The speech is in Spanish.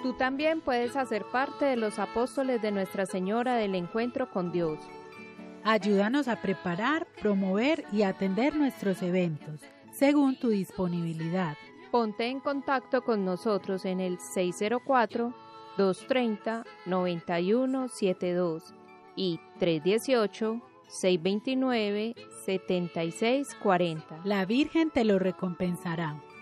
Tú también puedes hacer parte de los apóstoles de Nuestra Señora del Encuentro con Dios. Ayúdanos a preparar, promover y atender nuestros eventos, según tu disponibilidad. Ponte en contacto con nosotros en el 604-230-9172 y 318-629-7640. La Virgen te lo recompensará.